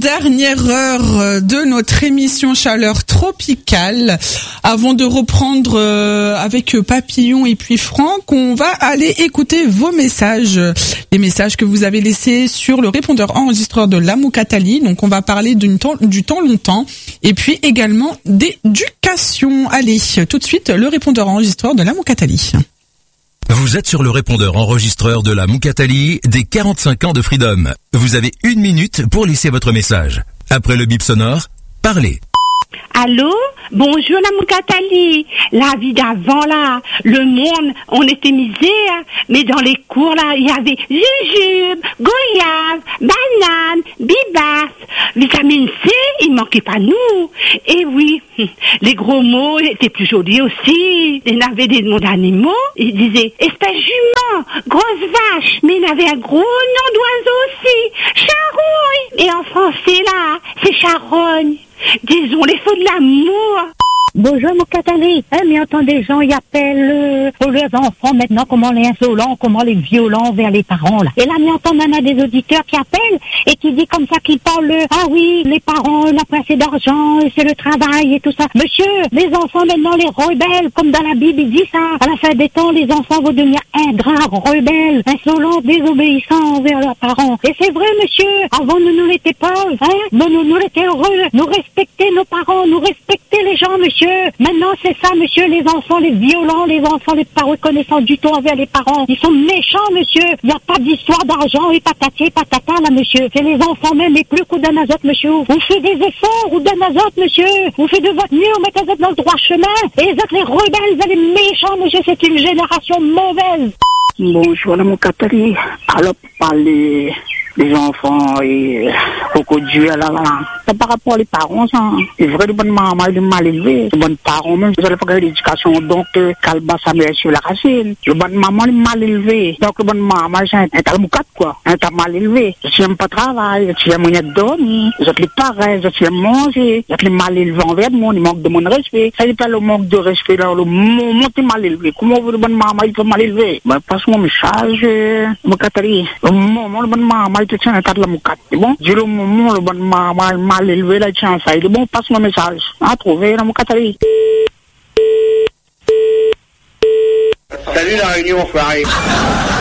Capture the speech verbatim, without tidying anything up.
dernière heure de notre émission Chaleur Tropicale. Avant de reprendre avec Papillon et puis Franck, on va aller écouter vos messages. Les messages que vous avez laissés sur le répondeur enregistreur de la Moukatali. Donc on va parler d'une temps, du temps longtemps et puis également d'éducation. Allez, tout de suite, le répondeur enregistreur de la Moukatali. Vous êtes sur le répondeur enregistreur de la Moukatali des quarante-cinq ans de Freedom. Vous avez une minute pour laisser votre message. Après le bip sonore, parlez. Allô? Bonjour la Moukatali. La vie d'avant là, le monde, on était misère, mais dans les cours là, il y avait jujube, goyave, banane, bibas, vitamine C, il manquait pas nous. Et oui, les gros mots étaient plus jolis aussi. Il y avait des noms d'animaux, ils disaient espèce jument, grosse vache, mais il y avait un gros nom d'oiseau aussi, charouille. Et en français là, c'est charogne. Disons les feux de l'amour. Bonjour Moukatali. Eh, mais entend des gens, ils appellent euh, pour leurs enfants maintenant comment les insolents, comment les violents vers les parents là. Et là, mais entend même des auditeurs qui appellent et qui dit comme ça qu'ils parlent, ah oui, les parents, la assez d'argent, c'est le travail et tout ça. Monsieur, les enfants maintenant les rebelles, comme dans la Bible il dit ça. À la fin des temps, les enfants vont devenir ingrats, rebelles, insolents, désobéissants envers leurs parents. Et c'est vrai monsieur, avant nous nous l'étions pas, hein, nous nous, nous l'étions heureux, nous respecter nos parents, nous respecter les gens monsieur. Maintenant, c'est ça, monsieur, les enfants, les violents, les enfants, les pas reconnaissants du tout envers les parents. Ils sont méchants, monsieur. Il n'y a pas d'histoire d'argent et patati et patata, là, monsieur. C'est les enfants même, et plus qu'au d'un azote, monsieur. On fait des efforts, ou d'un azote, monsieur. On fait de votre mieux, on met les autres dans le droit chemin. Et les autres, les rebelles, les méchants, monsieur, c'est une génération mauvaise. Bonjour, la Moukatali. Alors, parler des enfants et beaucoup de Dieu là là. C'est par rapport aux parents, ça. C'est vrai, les bonnes mamans, ils sont mal élevés. Les bonnes parents, même, ils ont fait l'éducation, donc, calba sa mère sur la racine. Les bonnes mamans, ils sont mal élevés. Donc, les bonnes mamans, c'est un talmoukat, quoi. Un tas mal élevé. Tu n'aimes pas travailler, tu aimes rien dormir, ils ont les pareils, tu aimes manger, ils ont les mal élevés envers le monde, ils manquent de mon respect. Ça n'est pas le manque de respect, là, le monde est mal élevé. Comment vous, les bonnes mamans, ils sont mal élevés? Ben, passe mon message, Moukatali. Le moment, les bonnes mamans, tu tiens un tas de la moukat. C'est bon? Du le moment, le bon maman mal élevé, là, tiens ça. Il est bon, passe mon message. À trouver la Moukatali. Salut la réunion, enfoiré.